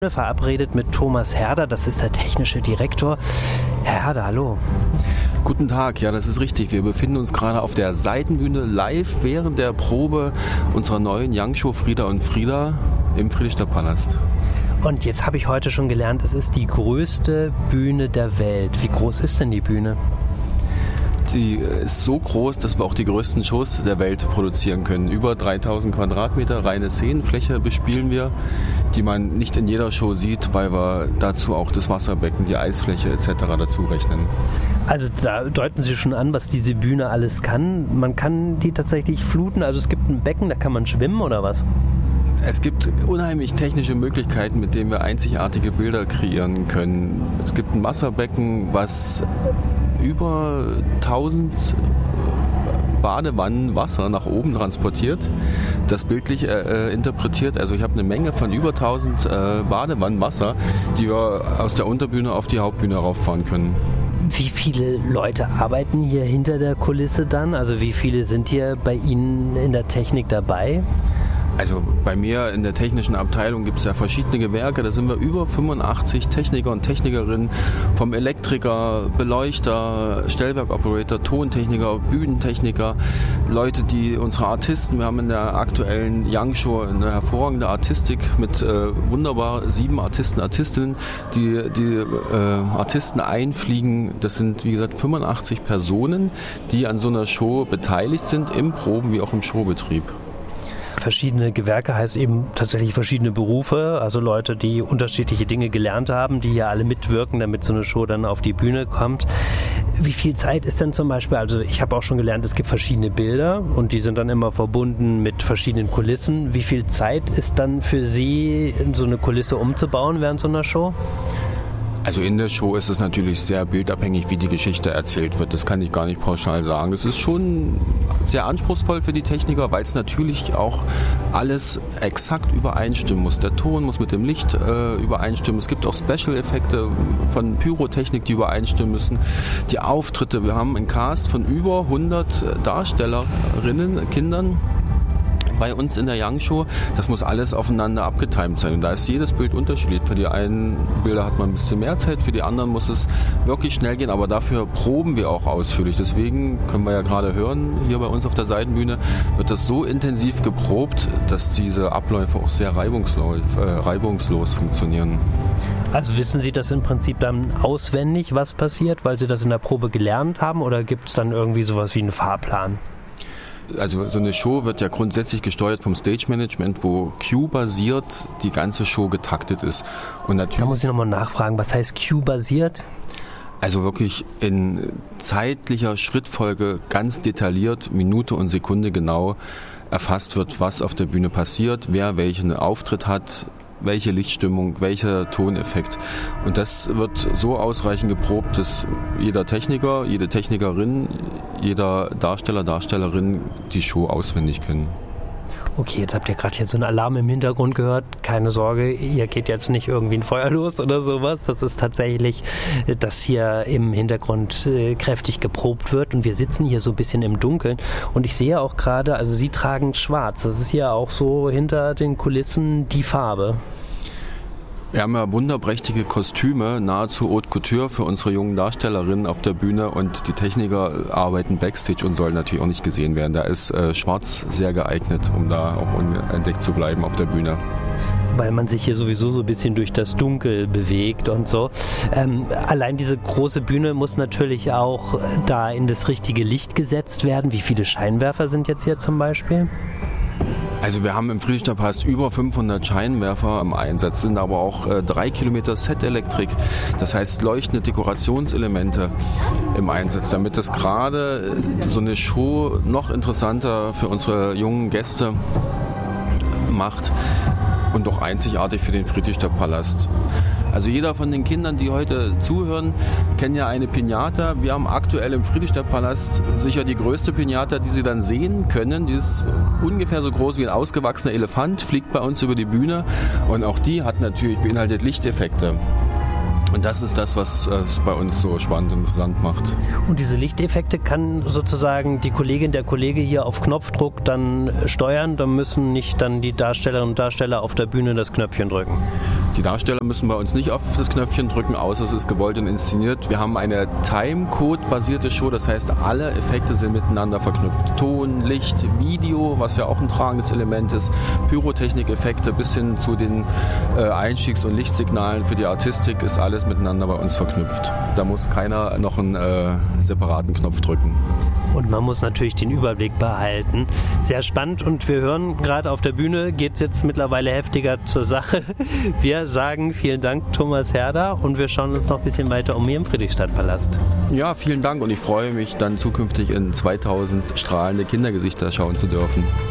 Verabredet mit Thomas Herder, das ist der technische Direktor. Herr Herder, hallo. Guten Tag, ja, das ist richtig. Wir befinden uns gerade auf der Seitenbühne live während der Probe unserer neuen Young Show Frieda und Frida im Friedrichstadtpalast. Und jetzt habe ich heute schon gelernt, es ist die größte Bühne der Welt. Wie groß ist denn die Bühne? Die ist so groß, dass wir auch die größten Shows der Welt produzieren können. Über 3000 Quadratmeter reine Szenenfläche bespielen wir, die man nicht in jeder Show sieht, weil wir dazu auch das Wasserbecken, die Eisfläche etc. dazu rechnen. Also da deuten Sie schon an, was diese Bühne alles kann. Man kann die tatsächlich fluten, also es gibt ein Becken, da kann man schwimmen oder was? Es gibt unheimlich technische Möglichkeiten, mit denen wir einzigartige Bilder kreieren können. Es gibt ein Wasserbecken, was über 1000 Badewannen Wasser nach oben transportiert, das bildlich interpretiert. Also ich habe eine Menge von über 1000 Badewannen Wasser, die wir aus der Unterbühne auf die Hauptbühne rauffahren können. Wie viele Leute arbeiten hier hinter der Kulisse dann? Also wie viele sind hier bei Ihnen in der Technik dabei? Also bei mir in der technischen Abteilung gibt es ja verschiedene Gewerke, da sind wir über 85 Techniker und Technikerinnen, vom Elektriker, Beleuchter, Stellwerkoperator, Tontechniker, Bühnentechniker, Leute, die unsere Artisten, wir haben in der aktuellen Young Show eine hervorragende Artistik mit wunderbar 7 Artisten, Artistinnen, die Artisten einfliegen. Das sind wie gesagt 85 Personen, die an so einer Show beteiligt sind, im Proben- wie auch im Showbetrieb. Verschiedene Gewerke heißt eben tatsächlich verschiedene Berufe, also Leute, die unterschiedliche Dinge gelernt haben, die ja alle mitwirken, damit so eine Show dann auf die Bühne kommt. Wie viel Zeit ist denn zum Beispiel, also ich habe auch schon gelernt, es gibt verschiedene Bilder und die sind dann immer verbunden mit verschiedenen Kulissen. Wie viel Zeit ist dann für Sie, so eine Kulisse umzubauen während so einer Show? Also in der Show ist es natürlich sehr bildabhängig, wie die Geschichte erzählt wird. Das kann ich gar nicht pauschal sagen. Es ist schon sehr anspruchsvoll für die Techniker, weil es natürlich auch alles exakt übereinstimmen muss. Der Ton muss mit dem Licht übereinstimmen. Es gibt auch Special-Effekte von Pyrotechnik, die übereinstimmen müssen. Die Auftritte, wir haben einen Cast von über 100 Darstellerinnen, Kindern bei uns in der Young Show. Das muss alles aufeinander abgetimt sein. Und da ist jedes Bild unterschiedlich. Für die einen Bilder hat man ein bisschen mehr Zeit, für die anderen muss es wirklich schnell gehen, aber dafür proben wir auch ausführlich. Deswegen können wir ja gerade hören, hier bei uns auf der Seitenbühne wird das so intensiv geprobt, dass diese Abläufe auch sehr reibungslos funktionieren. Also wissen Sie das im Prinzip dann auswendig, was passiert, weil Sie das in der Probe gelernt haben, oder gibt es dann irgendwie sowas wie einen Fahrplan? Also so eine Show wird ja grundsätzlich gesteuert vom Stage-Management, wo Cue-basiert die ganze Show getaktet ist. Und natürlich, da muss ich nochmal nachfragen, was heißt Cue-basiert? Also wirklich in zeitlicher Schrittfolge ganz detailliert, Minute und Sekunde genau erfasst wird, was auf der Bühne passiert, wer welchen Auftritt hat, welche Lichtstimmung, welcher Toneffekt. Und das wird so ausreichend geprobt, dass jeder Techniker, jede Technikerin, jeder Darsteller, Darstellerin die Show auswendig können. Okay, jetzt habt ihr gerade hier so einen Alarm im Hintergrund gehört. Keine Sorge, hier geht jetzt nicht irgendwie ein Feuer los oder sowas. Das ist tatsächlich, dass hier im Hintergrund kräftig geprobt wird. Und wir sitzen hier so ein bisschen im Dunkeln. Und ich sehe auch gerade, also Sie tragen schwarz. Das ist hier auch so hinter den Kulissen die Farbe. Wir haben ja wunderprächtige Kostüme, nahezu Haute Couture für unsere jungen Darstellerinnen auf der Bühne, und die Techniker arbeiten Backstage und sollen natürlich auch nicht gesehen werden. Da ist Schwarz sehr geeignet, um da auch unentdeckt zu bleiben auf der Bühne. Weil man sich hier sowieso so ein bisschen durch das Dunkel bewegt und so. Allein diese große Bühne muss natürlich auch da in das richtige Licht gesetzt werden. Wie viele Scheinwerfer sind jetzt hier zum Beispiel? Also wir haben im Friedrichstadtpalast über 500 Scheinwerfer im Einsatz, sind aber auch 3 Kilometer Set-Elektrik, das heißt leuchtende Dekorationselemente im Einsatz, damit das gerade so eine Show noch interessanter für unsere jungen Gäste macht und auch einzigartig für den Friedrichstadtpalast. Also jeder von den Kindern, die heute zuhören, kennt ja eine Piñata. Wir haben aktuell im Friedrichstadtpalast sicher die größte Piñata, die Sie dann sehen können. Die ist ungefähr so groß wie ein ausgewachsener Elefant, fliegt bei uns über die Bühne, und auch die hat natürlich beinhaltet Lichteffekte. Und das ist das, was es bei uns so spannend und interessant macht. Und diese Lichteffekte kann sozusagen die Kollegin, der Kollege hier auf Knopfdruck dann steuern? Da müssen nicht dann die Darstellerinnen und Darsteller auf der Bühne das Knöpfchen drücken? Die Darsteller müssen bei uns nicht auf das Knöpfchen drücken, außer es ist gewollt und inszeniert. Wir haben eine Timecode-basierte Show, das heißt, alle Effekte sind miteinander verknüpft. Ton, Licht, Video, was ja auch ein tragendes Element ist, Pyrotechnik-Effekte bis hin zu den Einstiegs- und Lichtsignalen für die Artistik ist alles miteinander bei uns verknüpft. Da muss keiner noch einen separaten Knopf drücken. Und man muss natürlich den Überblick behalten. Sehr spannend und wir hören gerade auf der Bühne, geht es jetzt mittlerweile heftiger zur Sache. Wir sagen vielen Dank, Thomas Herder, und wir schauen uns noch ein bisschen weiter um hier im Friedrichstadtpalast. Ja, vielen Dank und ich freue mich dann zukünftig in 2000 strahlende Kindergesichter schauen zu dürfen.